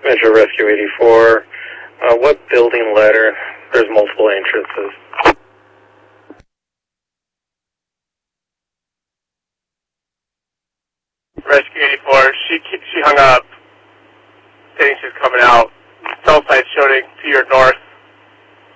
Metro Rescue 84. What building ladder? There's multiple entrances. Rescue 84, she hung up, saying she's coming out. Cell site showing to your north.